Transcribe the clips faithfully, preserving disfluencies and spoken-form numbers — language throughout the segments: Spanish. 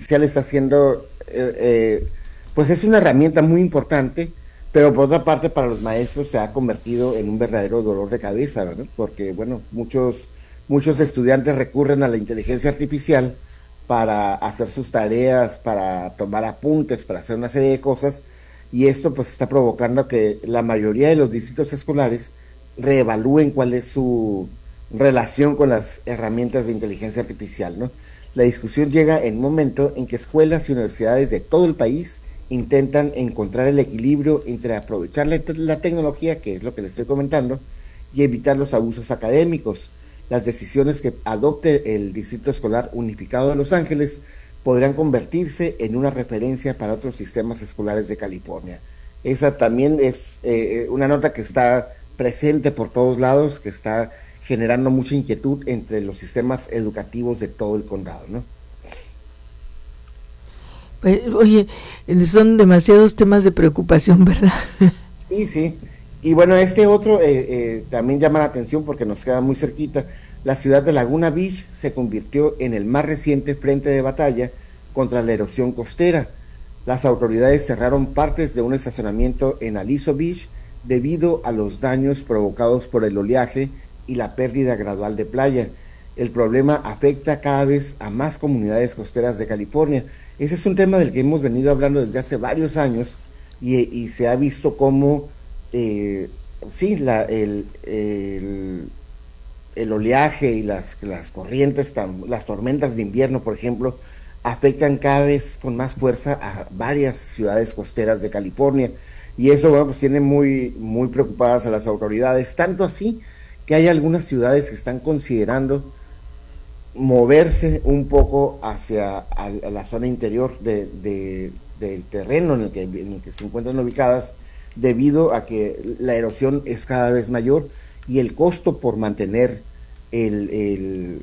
artificial está haciendo, eh, eh, pues es una herramienta muy importante, pero por otra parte para los maestros se ha convertido en un verdadero dolor de cabeza, ¿verdad? Porque, bueno, muchos, muchos estudiantes recurren a la inteligencia artificial para hacer sus tareas, para tomar apuntes, para hacer una serie de cosas, y esto pues está provocando que la mayoría de los distritos escolares reevalúen cuál es su relación con las herramientas de inteligencia artificial, ¿no? La discusión llega en un momento en que escuelas y universidades de todo el país intentan encontrar el equilibrio entre aprovechar la, la tecnología, que es lo que les estoy comentando, y evitar los abusos académicos. Las decisiones que adopte el Distrito Escolar Unificado de Los Ángeles podrán convertirse en una referencia para otros sistemas escolares de California. Esa también es eh, una nota que está presente por todos lados, que está generando mucha inquietud entre los sistemas educativos de todo el condado, ¿no? Pues, oye, son demasiados temas de preocupación, ¿verdad? Sí, sí. Y bueno, este otro eh, eh, también llama la atención porque nos queda muy cerquita. La ciudad de Laguna Beach se convirtió en el más reciente frente de batalla contra la erosión costera. Las autoridades cerraron partes de un estacionamiento en Aliso Beach debido a los daños provocados por el oleaje y la pérdida gradual de playa. El problema afecta cada vez a más comunidades costeras de California. Ese es un tema del que hemos venido hablando desde hace varios años y, y se ha visto cómo, eh, sí, la, el, el, el oleaje y las, las corrientes, tam, las tormentas de invierno, por ejemplo, afectan cada vez con más fuerza a varias ciudades costeras de California. Y eso, bueno, pues tiene muy, muy preocupadas a las autoridades, tanto así que hay algunas ciudades que están considerando moverse un poco hacia a, a la zona interior de, de, del terreno en el, que, en el que se encuentran ubicadas, debido a que la erosión es cada vez mayor y el costo por mantener el, el,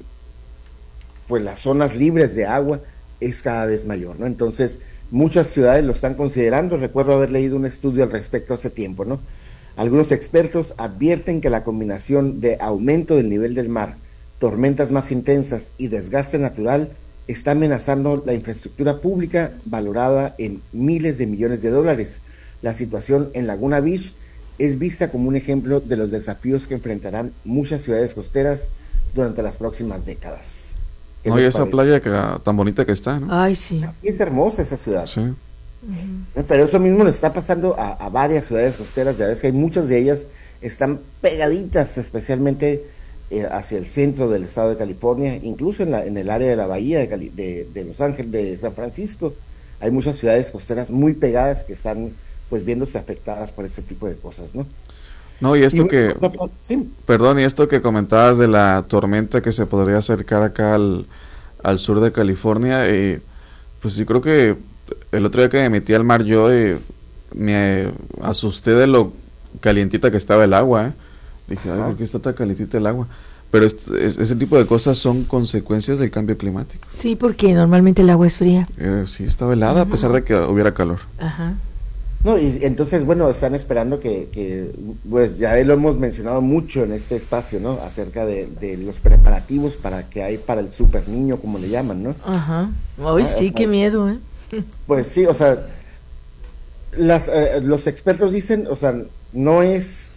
pues las zonas libres de agua es cada vez mayor, ¿no? Entonces, muchas ciudades lo están considerando. Recuerdo haber leído un estudio al respecto hace tiempo, ¿no? Algunos expertos advierten que la combinación de aumento del nivel del mar, tormentas más intensas y desgaste natural está amenazando la infraestructura pública valorada en miles de millones de dólares. La situación en Laguna Beach es vista como un ejemplo de los desafíos que enfrentarán muchas ciudades costeras durante las próximas décadas. No, y esa playa que, tan bonita que está, ¿no? Ay, sí. Es hermosa esa ciudad. Sí. Uh-huh. Pero eso mismo le está pasando a, a varias ciudades costeras. Ya ves que hay muchas de ellas están pegaditas, especialmente eh, hacia el centro del estado de California, incluso en, la, en el área de la bahía de, Cali, de, de Los Ángeles, de San Francisco. Hay muchas ciudades costeras muy pegadas que están pues viéndose afectadas por ese tipo de cosas, ¿no? No, y esto y, que, sí. perdón, y esto que comentabas de la tormenta que se podría acercar acá al, al sur de California, eh, pues yo creo que el otro día que me metí al mar yo eh, me asusté de lo calientita que estaba el agua, ¿eh? Dije, ay, ¿por qué está tan calientita el agua? Pero es, es, ese tipo de cosas son consecuencias del cambio climático. Sí, porque normalmente el agua es fría. Eh, sí, estaba helada, uh-huh, a pesar de que hubiera calor. Ajá. No, y entonces, bueno, están esperando que, que, pues ya lo hemos mencionado mucho en este espacio, ¿no? Acerca de, de los preparativos para que hay para el super niño, como le llaman, ¿no? Ajá. Ay, ah, sí, qué miedo, ¿eh? Pues sí, o sea, las, eh, los expertos dicen, o sea, no es,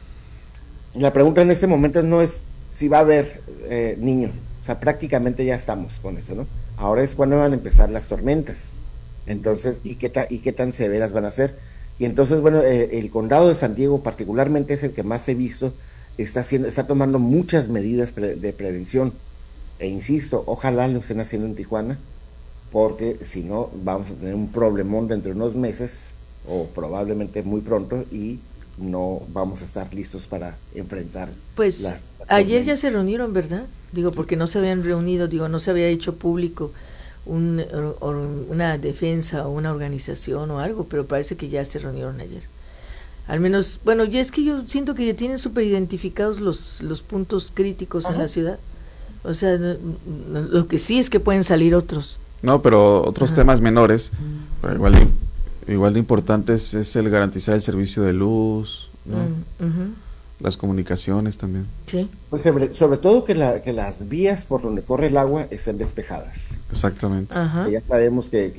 la pregunta en este momento no es si va a haber eh, niño, o sea, prácticamente ya estamos con eso, ¿no? Ahora es cuando van a empezar las tormentas, entonces, ¿y qué, ta, y qué tan severas van a ser? Y entonces, bueno, eh, el condado de San Diego particularmente es el que más he visto, está haciendo, está tomando muchas medidas pre de prevención, e insisto, ojalá lo estén haciendo en Tijuana, porque si no, vamos a tener un problemón dentro de unos meses, o probablemente muy pronto, y no vamos a estar listos para enfrentar pues las... ayer ya se reunieron, ¿verdad? Digo, porque no se habían reunido, digo, no se había hecho público Un, or, una defensa o una organización o algo, pero parece que ya se reunieron ayer. Al menos, bueno, y es que yo siento que ya tienen súper identificados los, los puntos críticos, ajá, en la ciudad. O sea, no, no, lo que sí es que pueden salir otros. No, pero otros, ajá, temas menores, mm. pero igual de, igual de importantes es el garantizar el servicio de luz, ¿no? Mm, uh-huh. Las comunicaciones también. Sí. Pues sobre, sobre todo que, la, que las vías por donde corre el agua estén despejadas. Exactamente. Ajá. Ya sabemos que, que